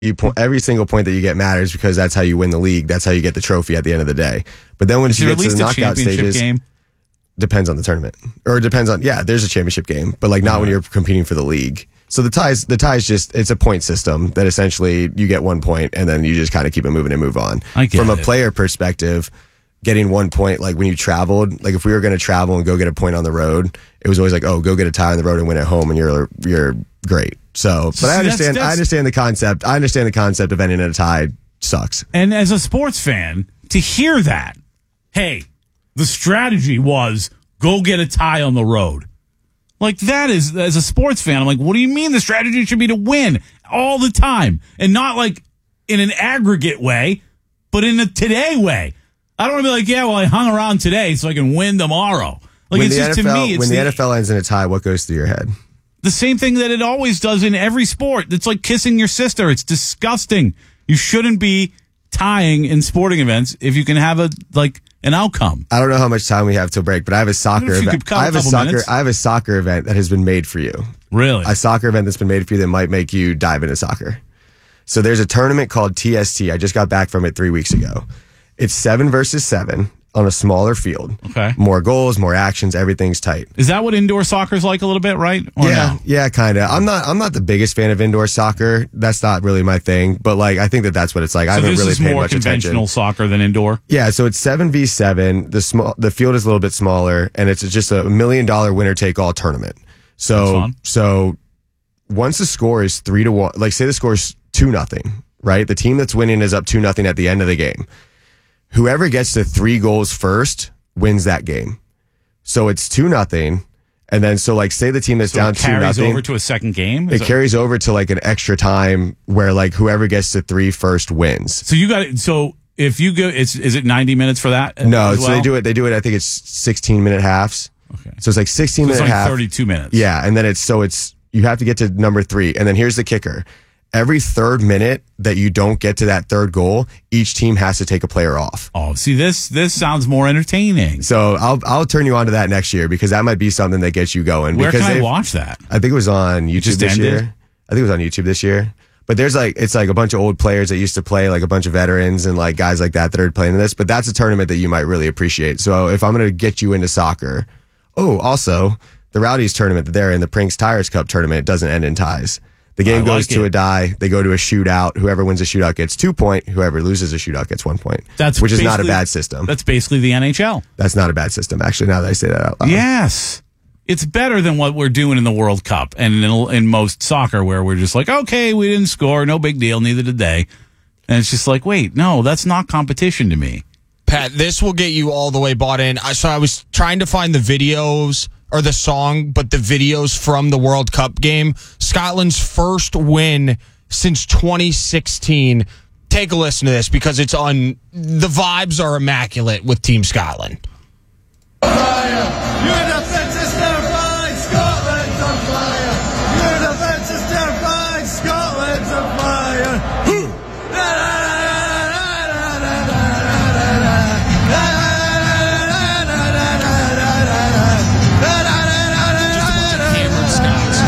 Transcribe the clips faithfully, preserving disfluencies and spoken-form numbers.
You po- every single point that you get matters because that's how you win the league. That's how you get the trophy at the end of the day. But then when Is you there get at to least the a knockout championship stages, game? Depends on the tournament, or it depends on yeah. There's a championship game, but like not when you're competing for the league. So the ties, the ties, just it's a point system that essentially you get one point and then you just kind of keep it moving and move on. I get From a it. player perspective, getting one point, like when you traveled, like if we were going to travel and go get a point on the road, it was always like, oh, go get a tie on the road and win at home, and you're you're great. So, but See, I that's- understand. that's- I understand the concept. I understand the concept of ending in a tie sucks. And as a sports fan, to hear that, hey, the strategy was go get a tie on the road. Like that is, as a sports fan, I'm like, what do you mean the strategy should be to win all the time and not like in an aggregate way, but in a today way? I don't want to be like, yeah, well, I hung around today so I can win tomorrow. Like When it's the just N F L, to me, it's when the, the, N F L ends in a tie, what goes through your head? the same thing that it always does in every sport. It's like kissing your sister. It's disgusting. You shouldn't be tying in sporting events if you can have a like an outcome. I don't know how much time we have till break, but I have a soccer If you event. could cut a I have a couple soccer. minutes. I have a soccer event that has been made for you. Really? A soccer event that's been made for you that might make you dive into soccer. So there's a tournament called T S T. I just got back from it three weeks ago. It's seven versus seven on a smaller field. Okay. More goals, more actions, everything's tight. Is that what indoor soccer's like a little bit, right? Or yeah, no? yeah, kind of. I'm not. I'm not the biggest fan of indoor soccer. That's not really my thing. But like, I think that that's what it's like. I So haven't this really is paid more much conventional attention. soccer than indoor? Yeah, so it's seven v seven. The small, the field is a little bit smaller, and it's just a million dollar winner take all tournament. That's So, fun. so once the score is three to one, like say the score is two nothing, right? The team that's winning is up two nothing at the end of the game. Whoever gets to three goals first wins that game. So it's two nothing, and then so like say the team that's So down it two carries nothing. over to a second game? Is It that- carries over to like an extra time where like whoever gets to three first wins. So you got it. So if you go, it's is it ninety minutes for that? No, as so well? they do it. They do it. I think it's sixteen minute halves. Okay. So it's like sixteen So it's minute like half. thirty-two minutes. Yeah, and then it's so it's you have to get to number three, and then here's the kicker: every third minute that you don't get to that third goal, each team has to take a player off. Oh, see this this sounds more entertaining. So I'll I'll turn you on to that next year because that might be something that gets you going. Where because can I they've- watch that? I think it was on YouTube just this ended? year. I think it was on YouTube this year. But there's like it's like a bunch of old players that used to play, like a bunch of veterans and like guys like that that are playing in this. But that's a tournament that you might really appreciate. So if I'm going to get you into soccer, oh, also the Rowdies tournament that they're in, the Prinks Tires Cup tournament, doesn't end in ties. The game I goes like to it. a die. They go to a shootout. Whoever wins a shootout gets two point. Whoever loses a shootout gets one point. That's which is not a basically- bad system. That's basically the N H L. That's not a bad system, actually. Now that I say that out loud. Yes. It's better than what we're doing in the World Cup and in, in most soccer where we're just like, okay, we didn't score, no big deal, neither did they. And it's just like, wait, no, that's not competition to me. Pat, this will get you all the way bought in. I- So I was trying to find the videos or the song, but the videos from the World Cup game. Scotland's first win since twenty sixteen. Take a listen to this because it's on. The vibes are immaculate with Team Scotland. Your defense is terrified, Scotland's on fire. Your defense is terrified, Scotland's on fire. Cameron Scott's.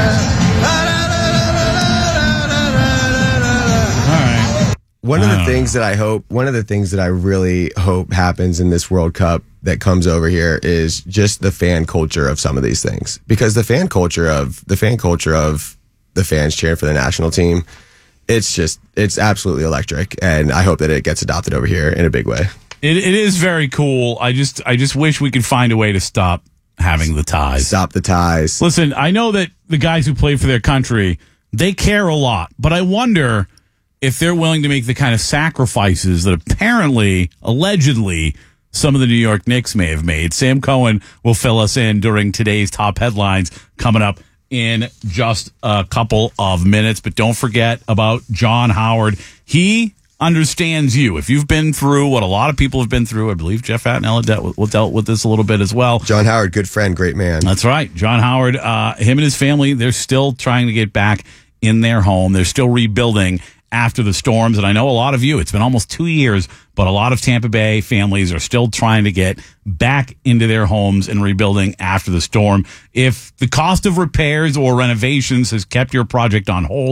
All right. One of the Oh. things that I hope, one of the things that I really hope happens in this World Cup that comes over here is just the fan culture of some of these things. Because the fan culture of the fan culture of the fans cheering for the national team, it's just it's absolutely electric, and I hope that it gets adopted over here in a big way. It, it is very cool. I just I just wish we could find a way to stop having the ties. Stop the ties. Listen, I know that the guys who play for their country, they care a lot, but I wonder if they're willing to make the kind of sacrifices that apparently, allegedly, some of the New York Knicks may have made. Sam Cohen will fill us in during today's top headlines coming up in just a couple of minutes. But don't forget about John Howard. He understands you. If you've been through what a lot of people have been through, I believe Jeff Atnell dealt, dealt with this a little bit as well. John Howard, good friend, great man. That's right. John Howard, uh, him and his family, they're still trying to get back in their home. They're still rebuilding after the storms. And I know a lot of you, it's been almost two years, but a lot of Tampa Bay families are still trying to get back into their homes and rebuilding after the storm. If the cost of repairs or renovations has kept your project on hold,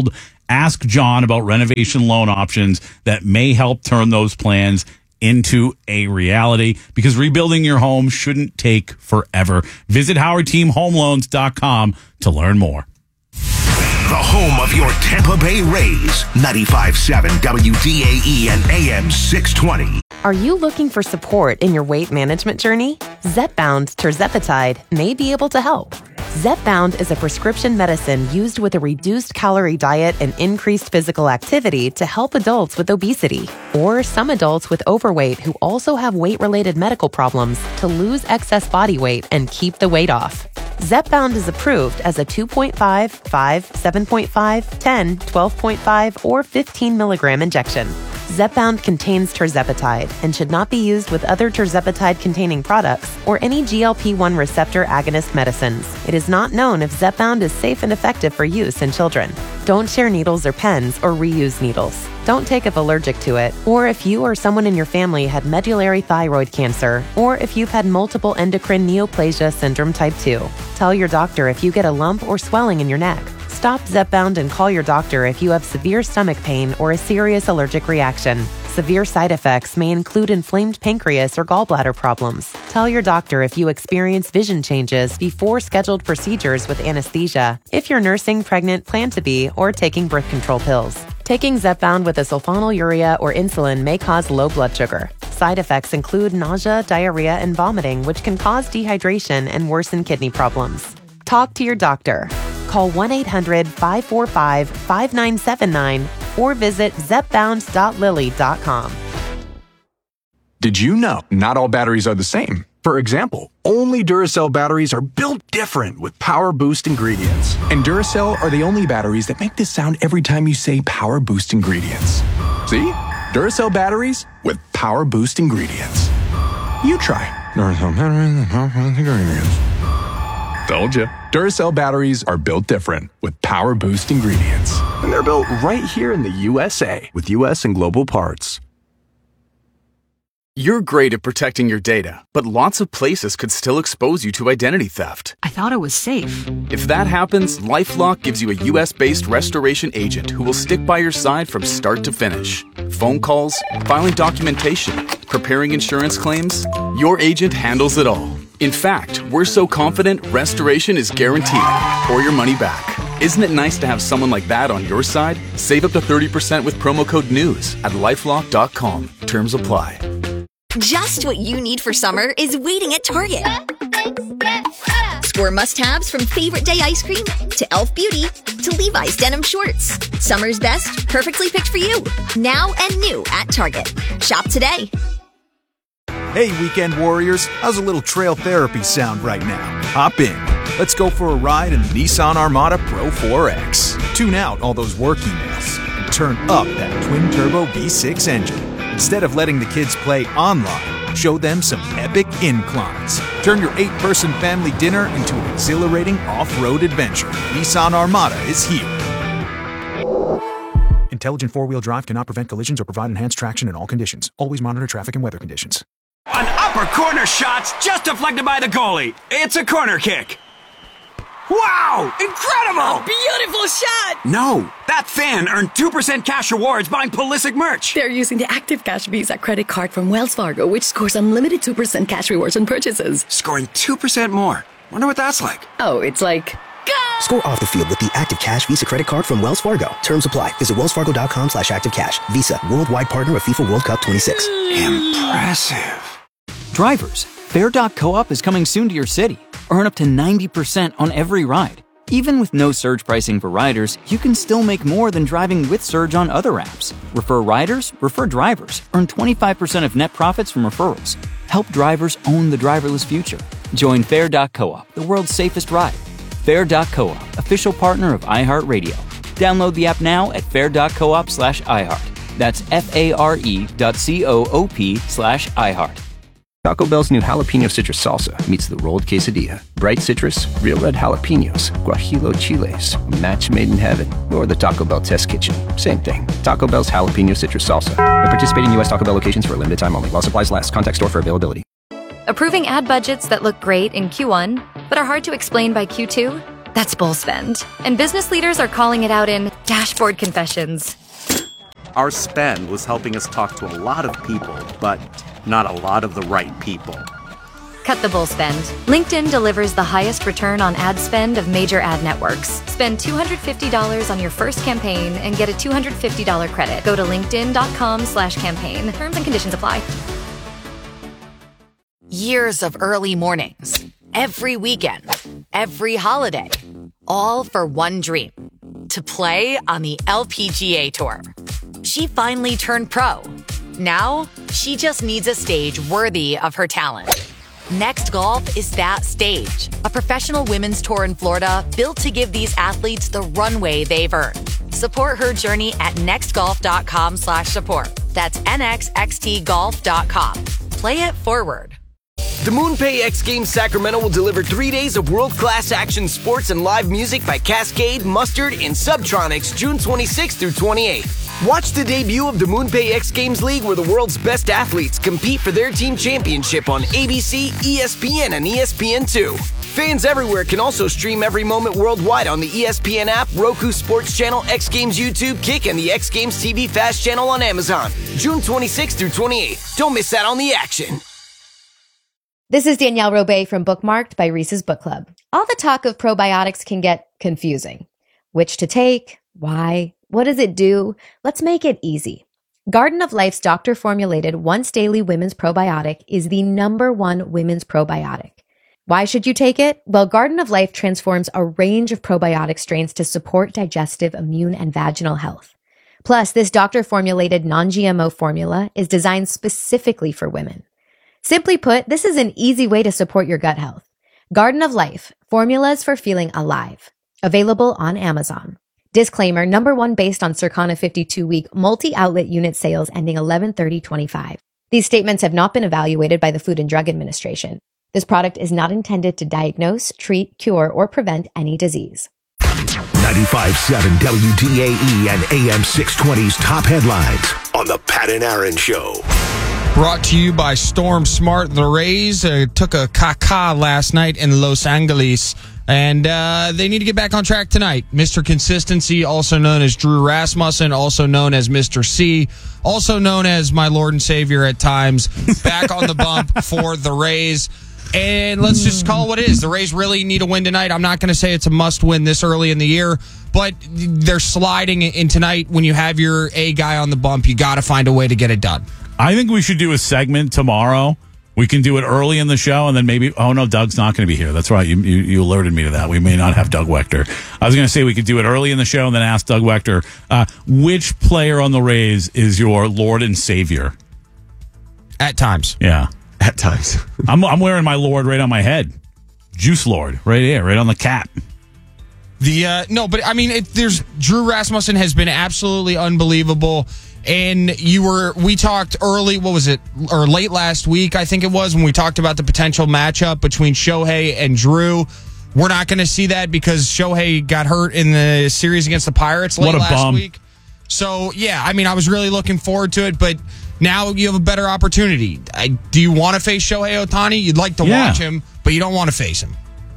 Ask John about renovation loan options that may help turn those plans into a reality, because rebuilding your home shouldn't take forever. Visit Howard Team Home Loans dot com to learn more. The home of your Tampa Bay Rays, ninety-five point seven W D A E and A M six twenty. Are you looking for support in your weight management journey? Zepbound Tirzepatide may be able to help. Zepbound is a prescription medicine used with a reduced calorie diet and increased physical activity to help adults with obesity, or some adults with overweight who also have weight-related medical problems, to lose excess body weight and keep the weight off. Zepbound is approved as a two point five, five, seven point five, ten, twelve point five, or fifteen milligram injection. Zepbound contains tirzepatide and should not be used with other tirzepatide-containing products or any G L P one receptor agonist medicines. It is not known if Zepbound is safe and effective for use in children. Don't share needles or pens or reuse needles. Don't take if allergic to it, or if you or someone in your family had medullary thyroid cancer, or if you've had multiple endocrine neoplasia syndrome type two. Tell your doctor if you get a lump or swelling in your neck. Stop Zepbound and call your doctor if you have severe stomach pain or a serious allergic reaction. Severe side effects may include inflamed pancreas or gallbladder problems. Tell your doctor if you experience vision changes before scheduled procedures with anesthesia, if you're nursing, pregnant, plan to be, or taking birth control pills. Taking Zepbound with a sulfonylurea or insulin may cause low blood sugar. Side effects include nausea, diarrhea, and vomiting, which can cause dehydration and worsen kidney problems. Talk to your doctor. Call one eight hundred, five four five, five nine seven nine or visit zepbound dot lilly dot com. Did you know not all batteries are the same? For example, only Duracell batteries are built different with Power Boost ingredients. And Duracell are the only batteries that make this sound every time you say Power Boost ingredients. See? Duracell batteries with Power Boost ingredients. You try. Duracell batteries with Power Boost ingredients. Told you. Duracell batteries are built different with Power Boost ingredients. And they're built right here in the U S A with U S and global parts. You're great at protecting your data, but lots of places could still expose you to identity theft. I thought it was safe. If that happens, LifeLock gives you a U S-based restoration agent who will stick by your side from start to finish. Phone calls, filing documentation, preparing insurance claims, your agent handles it all. In fact, we're so confident restoration is guaranteed or your money back. Isn't it nice to have someone like that on your side? Save up to thirty percent with promo code NEWS at lifelock dot com. Terms apply. Just what you need for summer is waiting at Target. Score must-haves from Favorite Day ice cream to e l f Beauty to Levi's denim shorts. Summer's best, perfectly picked for you. Now and new at Target. Shop today. Hey, weekend warriors, how's a little trail therapy sound right now? Hop in. Let's go for a ride in the Nissan Armada Pro four X. Tune out all those work emails and turn up that twin-turbo V six engine. Instead of letting the kids play online, show them some epic inclines. Turn your eight-person family dinner into an exhilarating off-road adventure. Nissan Armada is here. Intelligent four-wheel drive cannot prevent collisions or provide enhanced traction in all conditions. Always monitor traffic and weather conditions. An upper corner shot's just deflected by the goalie. It's a corner kick. Wow! Incredible! A beautiful shot! No, that fan earned two percent cash rewards buying Pulisic merch. They're using the Active Cash Visa credit card from Wells Fargo, which scores unlimited two percent cash rewards on purchases. Scoring two percent more. Wonder what that's like. Oh, it's like... Go! Score off the field with the Active Cash Visa credit card from Wells Fargo. Terms apply. Visit wellsfargo.com slash activecash. Visa, worldwide partner of FIFA World Cup twenty-six. Impressive. Drivers, Fair dot co-op is coming soon to your city. Earn up to ninety percent on every ride. Even with no surge pricing for riders, you can still make more than driving with Surge on other apps. Refer riders, refer drivers. Earn twenty-five percent of net profits from referrals. Help drivers own the driverless future. Join Fair dot co-op, the world's safest ride. Fair dot co-op, official partner of iHeartRadio. Download the app now at fair dot coop slash iHeart. That's F-A-R-E dot C-O-O-P slash iHeart. Taco Bell's new jalapeno citrus salsa meets the rolled quesadilla. Bright citrus, real red jalapenos, guajillo chiles, a match made in heaven, or the Taco Bell test kitchen. Same thing. Taco Bell's jalapeno citrus salsa. At participating U S Taco Bell locations for a limited time only while supplies last. Contact store for availability. Approving ad budgets that look great in Q one, but are hard to explain by Q two? That's bull spend. And business leaders are calling it out in dashboard confessions. Our spend was helping us talk to a lot of people, but not a lot of the right people. Cut the bull spend. LinkedIn delivers the highest return on ad spend of major ad networks. Spend two hundred fifty dollars on your first campaign and get a two hundred fifty dollars credit. Go to linkedin.com slash campaign. Terms and conditions apply. Years of early mornings, every weekend, every holiday, all for one dream, to play on the L P G A Tour. She finally turned pro. Now, she just needs a stage worthy of her talent. Next Golf is that stage, a professional women's tour in Florida built to give these athletes the runway they've earned. Support her journey at nextgolf.com slash support. That's nxxt golf dot com. Play it forward. The MoonPay X Games Sacramento will deliver three days of world-class action sports and live music by Cascade, Mustard, and Subtronics June twenty-sixth through twenty-eighth. Watch the debut of the MoonPay X Games League where the world's best athletes compete for their team championship on A B C, E S P N, and E S P N two. Fans everywhere can also stream every moment worldwide on the E S P N app, Roku Sports Channel, X Games YouTube, Kick, and the X Games T V Fast Channel on Amazon. June twenty-sixth through twenty-eighth. Don't miss out on the action. This is Danielle Robay from Bookmarked by Reese's Book Club. All the talk of probiotics can get confusing. Which to take? Why? What does it do? Let's make it easy. Garden of Life's doctor-formulated once-daily women's probiotic is the number one women's probiotic. Why should you take it? Well, Garden of Life transforms a range of probiotic strains to support digestive, immune, and vaginal health. Plus, this doctor-formulated non-G M O formula is designed specifically for women. Simply put, this is an easy way to support your gut health. Garden of Life, formulas for feeling alive. Available on Amazon. Disclaimer, number one based on Circana fifty-two week multi-outlet unit sales ending eleven thirty twenty-five. These statements have not been evaluated by the Food and Drug Administration. This product is not intended to diagnose, treat, cure, or prevent any disease. ninety-five point seven W D A E and A M six twenty's top headlines on the Pat and Aaron Show. Brought to you by Storm Smart. The Rays uh, took a caca last night in Los Angeles, and uh, they need to get back on track tonight. Mister Consistency, also known as Drew Rasmussen, also known as Mister C, also known as my Lord and Savior at times, back on the bump for the Rays. And let's just call it what it is. The Rays really need a win tonight. I'm not going to say it's a must-win this early in the year, but they're sliding in tonight. When you have your A guy on the bump, you got to find a way to get it done. I think we should do a segment tomorrow. We can do it early in the show, and then maybe, oh, no, Doug's not going to be here. That's right. You, you you alerted me to that. We may not have Doug Wechter. I was going to say we could do it early in the show and then ask Doug Wechter, uh, which player on the Rays is your Lord and Savior? At times. Yeah. At times. I'm I'm wearing my Lord right on my head. Juice Lord, right here, right on the cap. The uh, No, but I mean, it, there's Drew Rasmussen has been absolutely unbelievable. And you were, we talked early, what was it, or late last week, I think it was, when we talked about the potential matchup between Shohei and Drew. We're not going to see that because Shohei got hurt in the series against the Pirates late what a last bum. week. So, yeah, I mean, I was really looking forward to it, but now you have a better opportunity. I, do you want to face Shohei Ohtani? You'd like to Yeah. watch him, but you don't want to face him.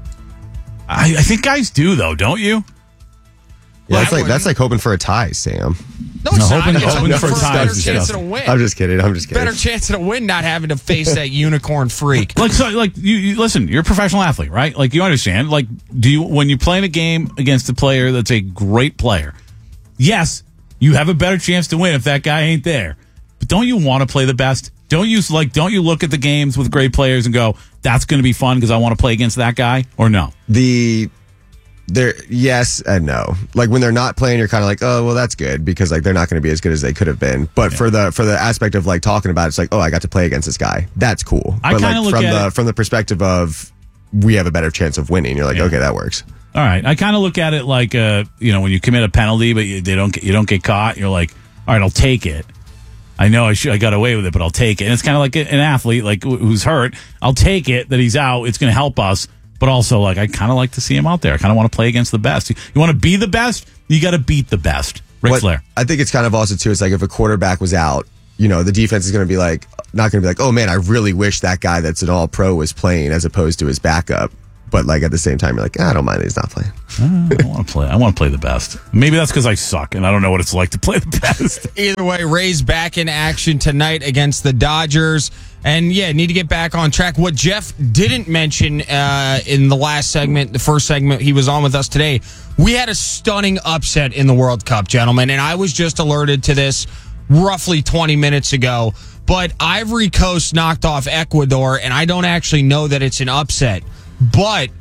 I, I think guys do, though, don't you? Yeah, that's like that's like hoping for a tie, Sam. No, it's No, not. hoping- It's hoping hoping for for a ties better is chance tough. at a win. I'm just kidding. I'm just kidding. Better chance at a win not having to face that unicorn freak. Like, so, like you, you listen, you're a professional athlete, right? Like, you understand. Like, do you when you play in a game against a player that's a great player? Yes, you have a better chance to win if that guy ain't there. But don't you want to play the best? Don't you like? Don't you look at the games with great players and go, "That's going to be fun because I want to play against that guy"? Or no? The They're yes and no. Like when they're not playing, you're kind of like, oh, well, that's good because like they're not going to be as good as they could have been. But yeah. for the for the aspect of like talking about it, it's like, oh, I got to play against this guy. That's cool. I but kind of like look from at the it, from the perspective of we have a better chance of winning. You're like, yeah. okay, that works. All right, I kind of look at it like, uh, you know, when you commit a penalty, but you, they don't get, you don't get caught. You're like, all right, I'll take it. I know I should, I got away with it, but I'll take it. And it's kind of like an athlete, like who's hurt. I'll take it that he's out. It's going to help us. But also, like, I kind of like to see him out there. I kind of want to play against the best. You, you want to be the best? You got to beat the best. Ric What- Flair. I think it's kind of also too. It's like if a quarterback was out, you know, the defense is going to be like, not going to be like, oh man, I really wish that guy that's an all pro was playing as opposed to his backup. but like at the same time, you're like, ah, I don't mind that he's not playing. Uh, I want to play. I want to play the best. Maybe that's because I suck and I don't know what it's like to play the best. Either way, Rays back in action tonight against the Dodgers. And yeah, need to get back on track. What Jeff didn't mention uh, in the last segment, the first segment he was on with us today, we had a stunning upset in the World Cup, gentlemen. And I was just alerted to this roughly twenty minutes ago. But Ivory Coast knocked off Ecuador, and I don't actually know that it's an upset. But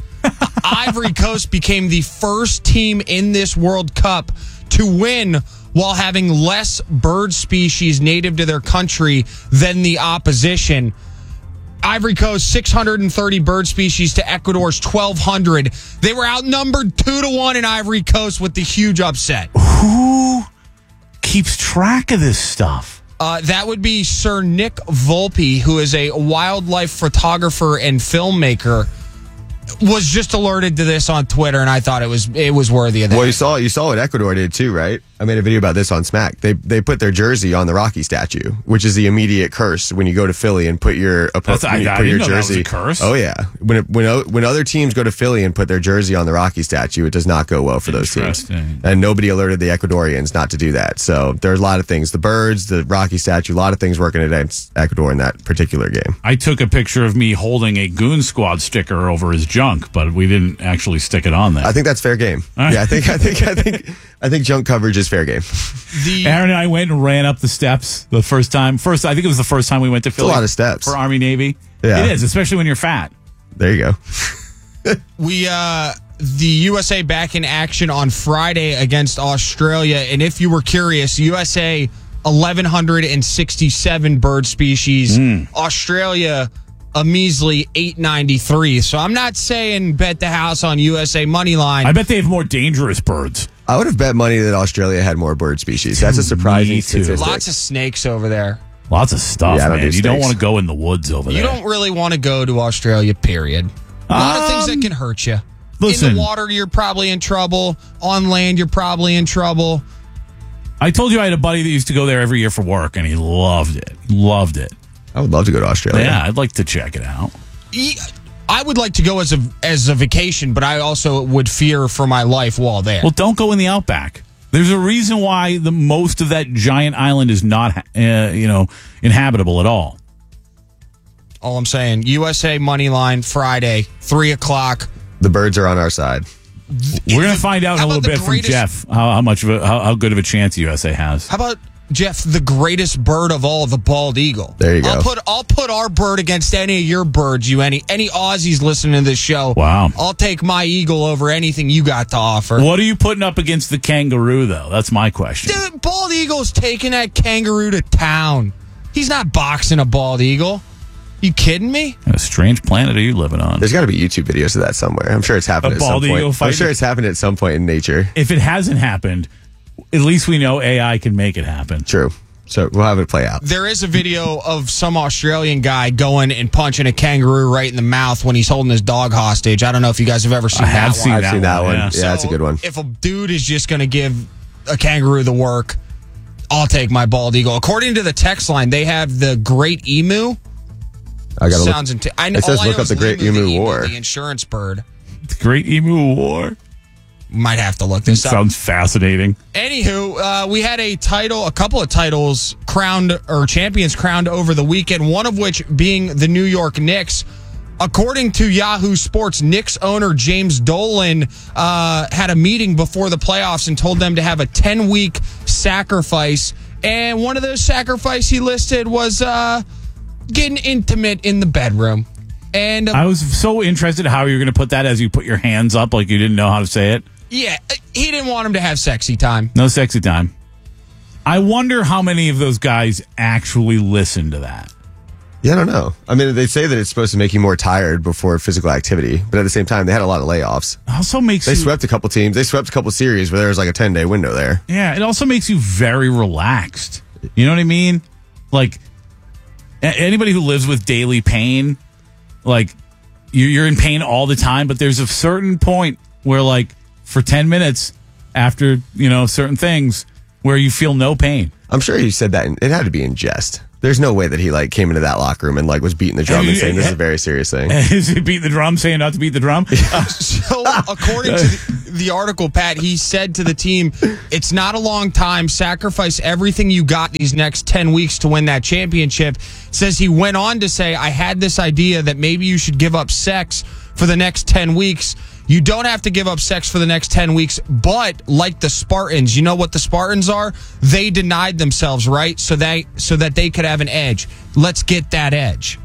Ivory Coast became the first team in this World Cup to win while having less bird species native to their country than the opposition. Ivory Coast, six hundred thirty bird species to Ecuador's twelve hundred. They were outnumbered two to one in Ivory Coast with the huge upset. Who keeps track of this stuff? Uh, that would be Sir Nick Volpe, who is a wildlife photographer and filmmaker. Was just alerted to this on Twitter, and I thought it was it was worthy of that. Well, you saw you saw what Ecuador did too, right? I made a video about this on Smack. They they put their jersey on the Rocky statue, which is the immediate curse when you go to Philly and put your That's, when you I, I put didn't your know jersey. That was a curse. Oh yeah, when it, when o- when other teams go to Philly and put their jersey on the Rocky statue, it does not go well for those teams. And nobody alerted the Ecuadorians not to do that. So there's a lot of things: the birds, the Rocky statue, a lot of things working against Ecuador in that particular game. I took a picture of me holding a Goon Squad sticker over his junk, but we didn't actually stick it on there. I think that's fair game. Right. Yeah, I think I think I think I think junk coverage is fair game. The Aaron and I went and ran up the steps the first time. First, I think it was the first time we went to Philly. a lot of steps for Army Navy. Yeah. It is, especially when you're fat. There you go. we uh the U S A back in action on Friday against Australia, and if you were curious, U S A eleven sixty-seven bird species, Mm. Australia a measly eight ninety-three. So I'm not saying bet the house on U S A money line. I bet they have more dangerous birds. I would have bet money that Australia had more bird species. That's a surprising Me too. statistic. Lots of snakes over there. Lots of stuff, Yeah, I don't man. do You don't snakes. want to go in the woods over You there. don't really want to go to Australia, period. A lot of things that Um, can hurt you. listen. In the water, you're probably in trouble. On land, you're probably in trouble. I told you I had a buddy that used to go there every year for work, and he loved it. Loved it. I would love to go to Australia. Yeah, I'd like to check it out. I would like to go as a as a vacation, but I also would fear for my life while there. Well, don't go in the outback. There's a reason why the most of that giant island is not, uh, you know, inhabitable at all. All I'm saying, U S A money line Friday, three o'clock. The birds are on our side. We're going to find out in How a little about the bit from greatest- Jeff how, how much of a, how, how good of a chance U S A has. How about Jeff, the greatest bird of all, the bald eagle? There you go. I'll put I'll put our bird against any of your birds. You any any Aussies listening to this show? Wow. I'll take my eagle over anything you got to offer. What are you putting up against the kangaroo, though? That's my question. Dude, bald eagle's taking that kangaroo to town. He's not boxing a bald eagle. You kidding me? What a strange planet are you living on? There's got to be YouTube videos of that somewhere. I'm sure it's happened A at some bald point. eagle I'm fighting? sure it's happened at some point in nature. If it hasn't happened, at least we know A I can make it happen. True. So we'll have it play out. There is a video of some Australian guy going and punching a kangaroo right in the mouth when he's holding his dog hostage. I don't know if you guys have ever seen I that have one. seen I've that seen that one, one. yeah. Yeah, that's a So good one. If a dude is just going to give a kangaroo the work, I'll take my bald eagle. According to the text line, they have the great emu. I got to Sounds look. into. I, It says all I look know up is the Great Limu, Emu War. the insurance bird. The Great Emu War. Might have to look It this up. sounds fascinating. Anywho, uh, we had a title, a couple of titles crowned or champions crowned over the weekend. One of which being the New York Knicks. According to Yahoo Sports, Knicks owner James Dolan uh, had a meeting before the playoffs and told them to have a ten-week sacrifice. And one of those sacrifices he listed was uh, getting intimate in the bedroom. And uh, I was so interested how you're going to put that as you put your hands up like you didn't know how to say it. yeah, he didn't want him to have sexy time. No sexy time. I wonder how many of those guys actually listen to that. Yeah, I don't know. I mean, they say that it's supposed to make you more tired before physical activity, but at the same time, they had a lot of layoffs. Also makes They you, swept a couple teams. They swept a couple series where there was like a ten-day window there. yeah, it also makes you very relaxed. You know what I mean? Like a- anybody who lives with daily pain, like you- you're in pain all the time, but there's a certain point where like for ten minutes after, you know, certain things where you feel no pain. I'm sure you said that. In, it had to be in jest. There's no way that he like came into that locker room and like was beating the drum and saying this is a very serious thing. Is he beating the drum, saying not to beat the drum? Uh, so, according to the, the article, Pat, he said to the team, "It's not a long time. Sacrifice everything you got these next ten weeks to win that championship." Says he went on to say, "I had this idea that maybe you should give up sex for the next ten weeks. You don't have to give up sex for the next ten weeks, but like the Spartans, you know what the Spartans are? They denied themselves, right? So they so that they could have an edge. Let's get that edge."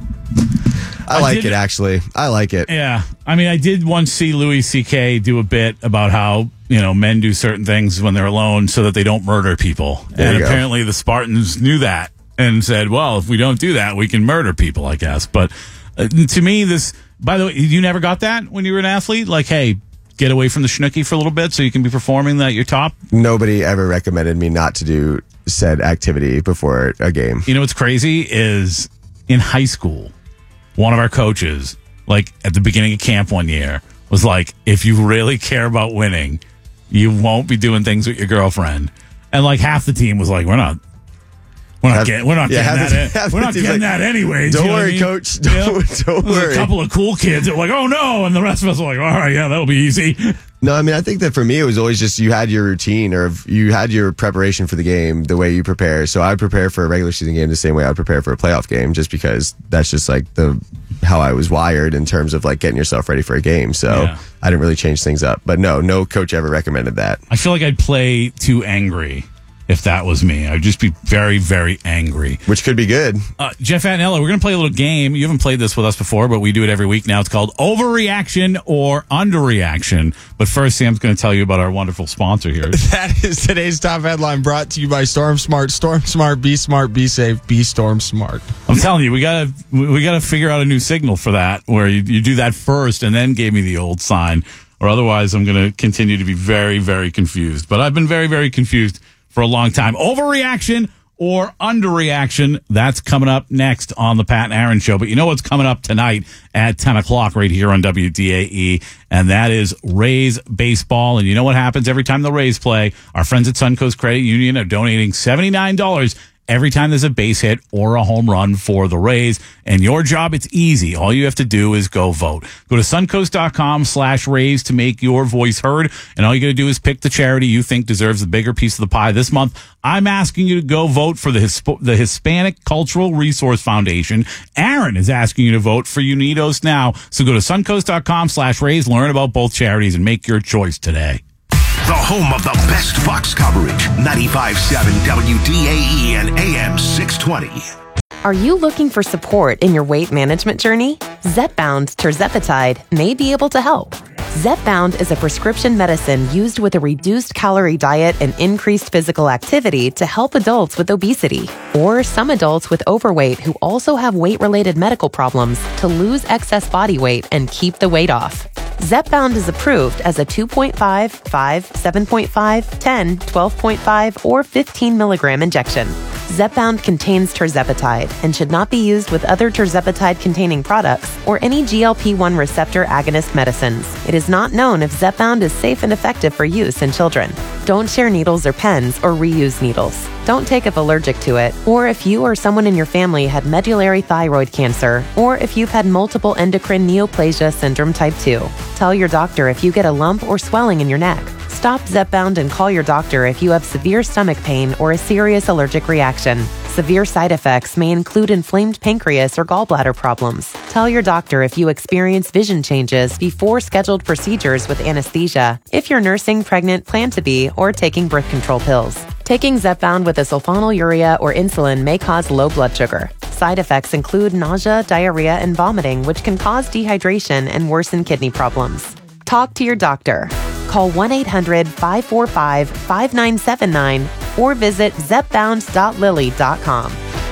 I, I like did, it, actually. I like it. Yeah. I mean, I did once see Louis C K do a bit about how, you know, men do certain things when they're alone so that they don't murder people. There and apparently go. the Spartans knew that and said, well, if we don't do that, we can murder people, I guess. But uh, to me, this... By the way, you never got that when you were an athlete? Like, hey, get away from the schnooky for a little bit so you can be performing at your top? Nobody ever recommended me not to do said activity before a game. You know what's crazy is in high school, one of our coaches, like at the beginning of camp one year, was like, if you really care about winning, you won't be doing things with your girlfriend. And like half the team was like, we're not. We're not have, getting, we're not yeah, getting the, that. In, we're not getting like, that anyways. Don't you know worry, I mean? coach. Don't, yeah. don't There's worry. A couple of cool kids that were like, oh no. And the rest of us were like, all right, yeah, that'll be easy. No, I mean, I think that for me, it was always just you had your routine or you had your preparation for the game the way you prepare. So I prepare for a regular season game the same way I prepare for a playoff game, just because that's just like the how I was wired in terms of like getting yourself ready for a game. So yeah. I didn't really change things up. But no, no coach ever recommended that. I feel like I'd play too angry. If that was me, I'd just be very, very angry. Which could be good. Uh, Jeff Attinella, we're going to play a little game. You haven't played this with us before, but we do it every week now. It's called Overreaction or Underreaction. But first, Sam's going to tell you about our wonderful sponsor here. That is today's top headline brought to you by Storm Smart. Storm Smart, be smart, be safe, be Storm Smart. I'm telling you, we got to we got to figure out a new signal for that, where you, you do that first and then give me the old sign. Or otherwise, I'm going to continue to be very, very confused. But I've been very, very confused for a long time. Overreaction or underreaction? That's coming up next on the Pat and Aaron Show. But you know what's coming up tonight at ten o'clock right here on W D A E, and that is Rays baseball. And you know what happens every time the Rays play? Our friends at Suncoast Credit Union are donating seventy-nine dollars every time there's a base hit or a home run for the Rays. And your job, it's easy. All you have to do is go vote. Go to suncoast.com slash Rays to make your voice heard. And all you got to do is pick the charity you think deserves the bigger piece of the pie. This month, I'm asking you to go vote for the Hisp- the Hispanic Cultural Resource Foundation. Aaron is asking you to vote for Unidos Now. So go to suncoast.com slash Rays, learn about both charities, and make your choice today. The home of the best Bucs coverage, ninety-five point seven W D A E and A M six twenty. Are you looking for support in your weight management journey? Zepbound Tirzepatide may be able to help. Zepbound is a prescription medicine used with a reduced calorie diet and increased physical activity to help adults with obesity or some adults with overweight who also have weight-related medical problems to lose excess body weight and keep the weight off. Zepbound is approved as a two point five, five, seven point five, ten, twelve point five, or fifteen milligram injection. Zepbound contains tirzepatide and should not be used with other tirzepatide-containing products or any G L P one receptor agonist medicines. It is not known if Zepbound is safe and effective for use in children. Don't share needles or pens or reuse needles. Don't take if allergic to it, or if you or someone in your family had medullary thyroid cancer, or if you've had multiple endocrine neoplasia syndrome type two. Tell your doctor if you get a lump or swelling in your neck. Stop Zepbound and call your doctor if you have severe stomach pain or a serious allergic reaction. Severe side effects may include inflamed pancreas or gallbladder problems. Tell your doctor if you experience vision changes before scheduled procedures with anesthesia, if you're nursing, pregnant, plan to be, or taking birth control pills. Taking Zepbound with a sulfonylurea or insulin may cause low blood sugar. Side effects include nausea, diarrhea, and vomiting, which can cause dehydration and worsen kidney problems. Talk to your doctor. Call one eight hundred, five four five, five nine seven nine or visit zepbound dot lilly dot com.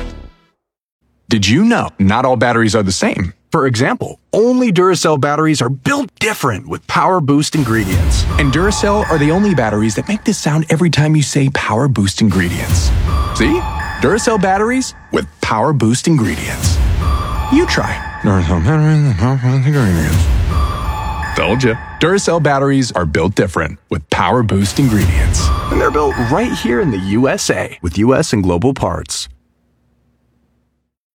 Did you know not all batteries are the same? For example, only Duracell batteries are built different with Power Boost ingredients. And Duracell are the only batteries that make this sound every time you say Power Boost ingredients. See? Duracell batteries with Power Boost ingredients. You try. Duracell batteries with Power Boost ingredients. Told ya. Duracell batteries are built different with Power Boost ingredients. And they're built right here in the U S A with U S and global parts.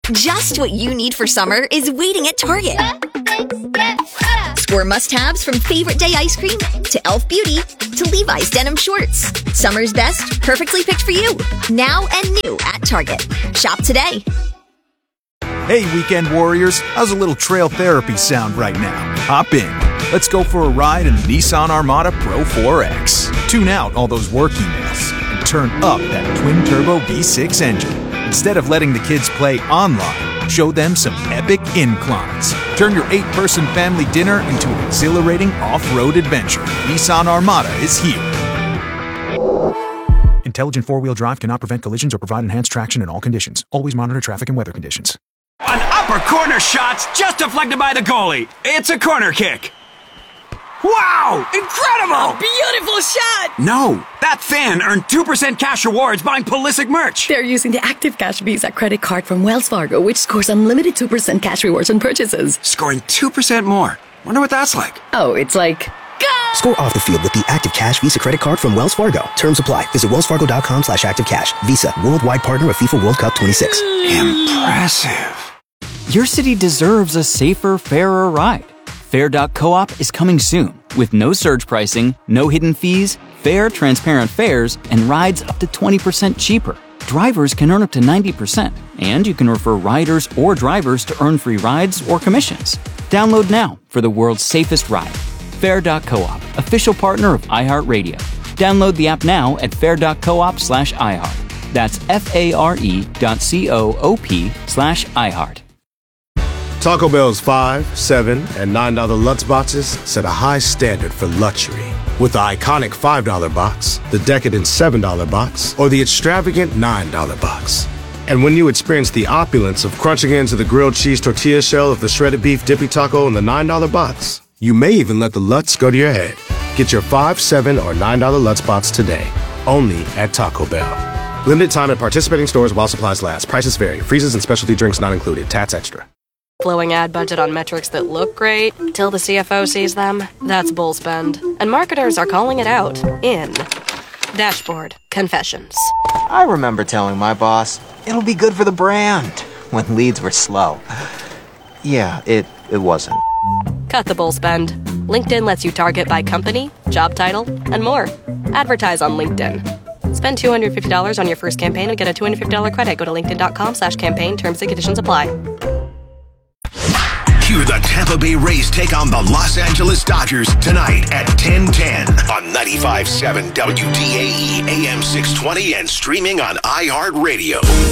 Just what you need for summer is waiting at Target. Score must-haves from favorite day ice cream to e l f Beauty to Levi's denim shorts. Summer's best, perfectly picked for you. Now and new at Target. Shop today. Hey, weekend warriors, how's a little trail therapy sound right now? Hop in. Let's go for a ride in the Nissan Armada Pro four X. Tune out all those work emails and turn up that twin-turbo V six engine. Instead of letting the kids play online, show them some epic inclines. Turn your eight-person family dinner into an exhilarating off-road adventure. Nissan Armada is here. Intelligent four-wheel drive cannot prevent collisions or provide enhanced traction in all conditions. Always monitor traffic and weather conditions. An upper corner shot's just deflected by the goalie. It's a corner kick. Wow! Incredible! A beautiful shot! No, that fan earned two percent cash rewards buying Pulisic merch. They're using the Active Cash Visa credit card from Wells Fargo, which scores unlimited two percent cash rewards on purchases. Scoring two percent more. Wonder what that's like. Oh, it's like... Score off the field with the Active Cash Visa credit card from Wells Fargo. Terms apply. Visit wellsfargo.com slash activecash. Visa. Worldwide partner of FIFA World Cup twenty-six. Impressive. Your city deserves a safer, fairer ride. Fair dot coop is coming soon with no surge pricing, no hidden fees, fair, transparent fares, and rides up to twenty percent cheaper. Drivers can earn up to ninety percent, and you can refer riders or drivers to earn free rides or commissions. Download now for the world's safest ride. Fair dot coop, official partner of iHeartRadio. Download the app now at fair dot coop slash iHeart. That's F-A-R-E dot C-O-O-P slash iHeart. Taco Bell's five, seven, and nine dollar Lutz boxes set a high standard for luxury. With the iconic five dollar box, the decadent seven dollar box, or the extravagant nine dollar box. And when you experience the opulence of crunching into the grilled cheese tortilla shell of the shredded beef dippy taco in the nine dollar box, you may even let the Lutz go to your head. Get your five, seven, or nine dollar Lutz box today, only at Taco Bell. Limited time at participating stores while supplies last. Prices vary. Freezes and specialty drinks not included. Tats extra. Blowing ad budget on metrics that look great till the C F O sees them. That's bull spend. And marketers are calling it out in Dashboard Confessions. I remember telling my boss, it'll be good for the brand, when leads were slow. Yeah, it, it wasn't. Cut the bull spend. LinkedIn lets you target by company, job title, and more. Advertise on LinkedIn. Spend two hundred fifty dollars on your first campaign and get a two hundred fifty dollars credit. Go to linkedin.com slash campaign. Terms and conditions apply. Hear the Tampa Bay Rays take on the Los Angeles Dodgers tonight at ten ten on ninety-five point seven W D A E A M six twenty and streaming on iHeartRadio.